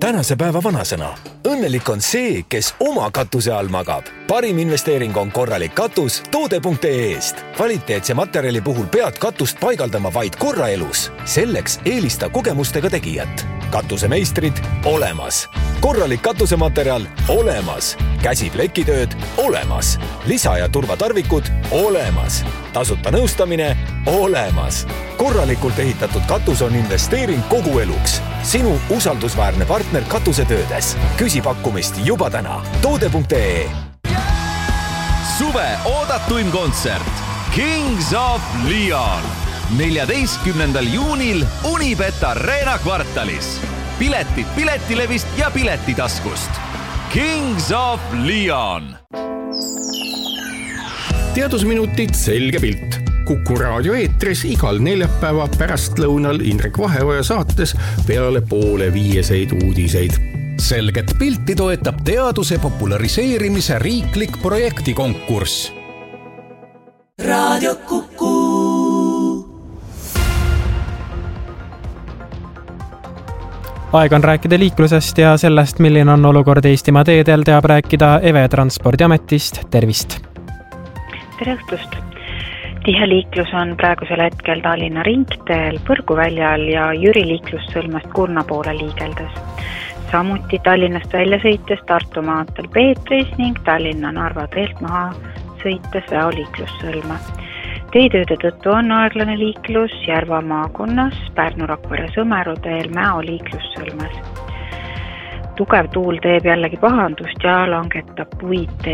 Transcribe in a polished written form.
tänase päeva vanasõna. Õnnelik on see, kes oma katuse all magab. Parim investeering on korralik katus toode.ee-st. Kvaliteetse materjali puhul pead katust paigaldama vaid korra elus. Selleks eelista kogemustega tegijat. Katusemeistrid olemas. Korralik katusematerjal olemas. Käsiplekitööd olemas. Lisa- ja turvatarvikud olemas. Tasuta nõustamine olemas. Korralikult ehitatud katus on investeering kogu eluks. Sinu usaldusväärne partner katusetöödes. Küsi pakkumist juba täna. Toode.ee. Suve oodatuim kontsert Kings of Leon 14. juunil Unibet Arena kvartalis. Piletid Piletilevist ja Piletitaskust. Kings of Leon. Teadusminutid selge pilt. Kuku raadio eetris igal neljapäeva pärastlõunal Indrek Vaheoja saates peale 4:30 uudiseid. Selget pilti toetab teaduse populariseerimise riiklik projektikonkurss. Raadio Kuku. Aeg on rääkida liiklusest ja sellest, milline on olukord Eestimaa teedel, teab rääkida Eve Transpordiametist. Tervist! Tere õhtust! Tihe liiklus on praegusel hetkel Tallinna ringteel Põrguväljal ja Jüri liiklussõlmest Kurna poole liigeldes. Samuti Tallinnast välja sõites Tartu maanteel Peetris ning Tallinna-Narva teelt maha sõites Väo liiklussõlma. Teetööde tõttu on aeglane liiklus Järva maakonnas Pärnu-Rakvere Sõmeru teel Mäo liiklussõlmes. Tugev tuul teeb jällegi pahandust ja langetab puid